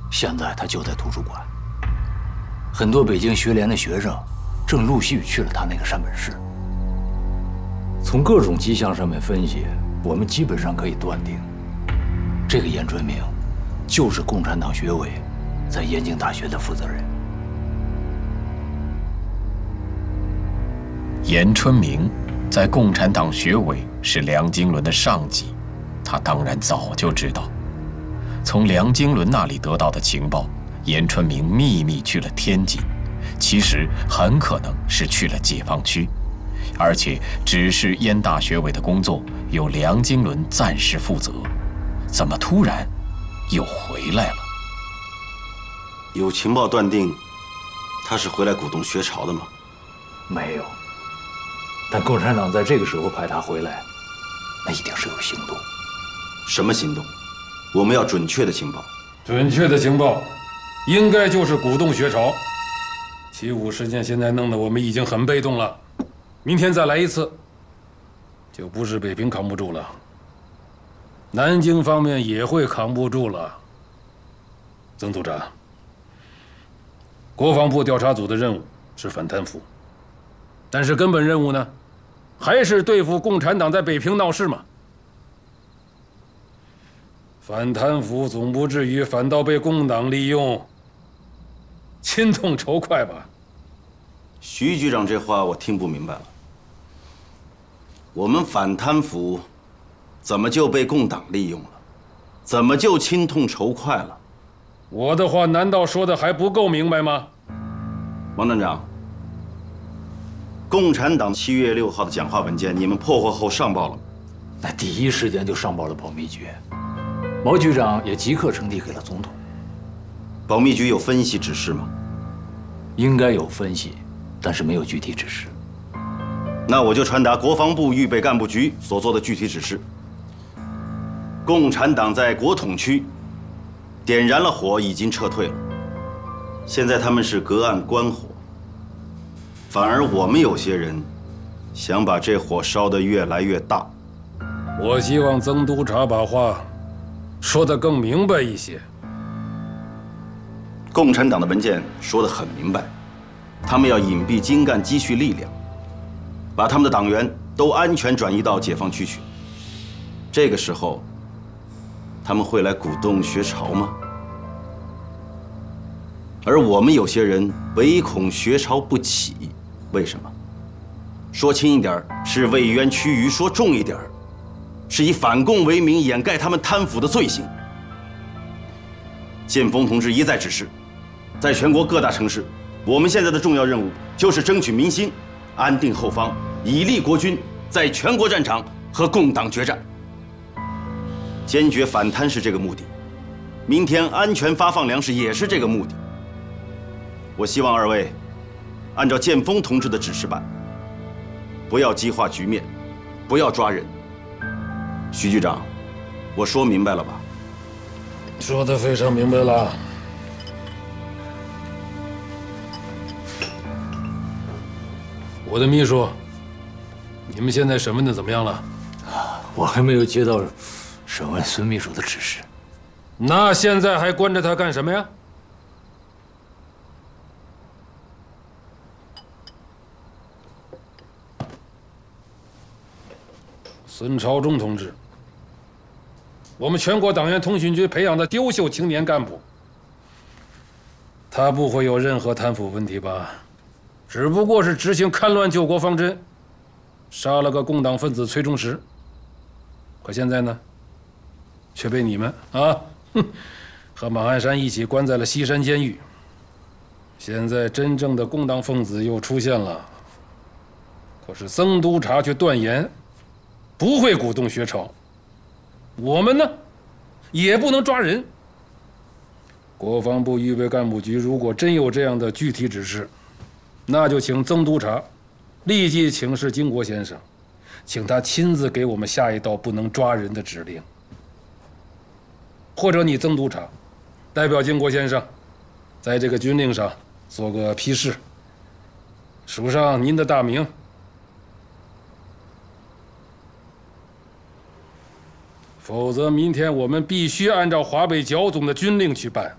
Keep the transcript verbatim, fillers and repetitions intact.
现在他就在图书馆。很多北京学联的学生正陆续去了他那个山本市。从各种迹象上面分析，我们基本上可以断定，这个严春明就是共产党学委在燕京大学的负责人。 严春明在共产党学委是梁经纶的上级，他当然早就知道。从梁经纶那里得到的情报，严春明秘密去了天津，其实很可能是去了解放区，而且只是燕大学委的工作由梁经纶暂时负责，怎么突然又回来了？ 有情报断定，他是回来鼓动学潮的吗？ 没有。但共产党在这个时候派他回来，那一定是有行动。 什么行动？我们要准确的情报。 准确的情报，应该就是鼓动学潮。七五事件现在弄得我们已经很被动了，明天再来一次，就不是北平扛不住了，南京方面也会扛不住了。曾组长，国防部调查组的任务是反贪腐，但是根本任务呢，还是对付共产党在北平闹事嘛。反贪腐总不至于反倒被共党利用，亲痛仇快吧？ 徐局长这话我听不明白了。我们反贪腐，怎么就被共党利用了？怎么就亲痛仇快了？ 我的话难道说的还不够明白吗？ 王站长，共产党七月六号的讲话文件，你们破获后上报了吗？ 那第一时间就上报了保密局，毛局长也即刻呈递给了总统。 保密局有分析指示吗？ 应该有分析，但是没有具体指示。 那我就传达国防部预备干部局所做的具体指示。共产党在国统区点燃了火，已经撤退了。现在他们是隔岸观火，反而我们有些人想把这火烧得越来越大。 我希望曾督察把话说得更明白一些。 共产党的文件说得很明白，他们要隐蔽精干，积蓄力量，把他们的党员都安全转移到解放区去。这个时候，他们会来鼓动学潮吗？而我们有些人唯恐学潮不起，为什么？说轻一点是为冤屈鱼，说重一点是以反共为名掩盖他们贪腐的罪行。建峰同志一再指示，在全国各大城市，我们现在的重要任务就是争取民心，安定后方，以利国军在全国战场和共党决战。坚决反贪是这个目的，明天安全发放粮食也是这个目的。我希望二位按照建峰同志的指示办，不要激化局面，不要抓人。徐局长，我说明白了吧？ 说得非常明白了。我的秘书，你们现在审问的怎么样了？ 我还没有接到审问孙秘书的指示。 那现在还关着他干什么呀？孙朝忠同志，我们全国党员通讯局培养的优秀青年干部，他不会有任何贪腐问题吧？只不过是执行戡乱救国方针，杀了个共党分子崔中实。可现在呢，却被你们啊，哼，和马鞍山一起关在了西山监狱。现在真正的共党分子又出现了，可是曾督察却断言不会鼓动学潮。我们呢，也不能抓人。国防部预备干部局如果真有这样的具体指示，那就请曾督察立即请示经国先生，请他亲自给我们下一道不能抓人的指令。或者你曾督察代表经国先生，在这个军令上做个批示，署上您的大名。否则，明天我们必须按照华北剿总的军令去办。